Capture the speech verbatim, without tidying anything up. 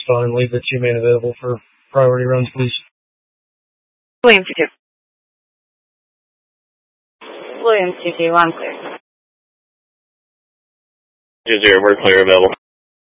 respond and leave the two man available for priority runs, please. Williams two two. Williams two two, I'm clear. Two zero, we're clear, available.